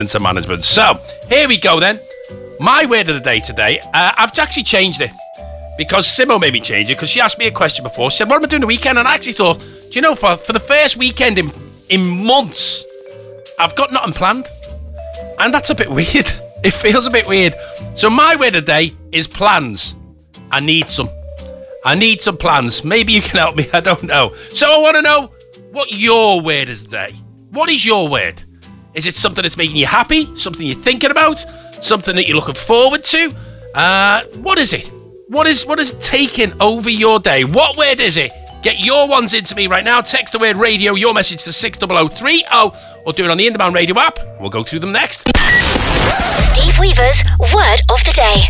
management. So, here we go then. My word of the day today, I've actually changed it because Simo made me change it because she asked me a question before. She said, what am I doing the weekend? And I actually thought, do you know, for the first weekend in months, I've got nothing planned. And that's a bit weird. It feels a bit weird. So my word of the day is plans. I need some plans. Maybe you can help me. I don't know. So I want to know what your word is today. What is your word? Is it something that's making you happy? Something you're thinking about? Something that you're looking forward to? What is it? What is taking over your day? What word is it? Get your ones into me right now. Text the word radio, your message to 60030, or do it on the In Demand Radio app. We'll go through them next. Steve Weaver's Word of the Day.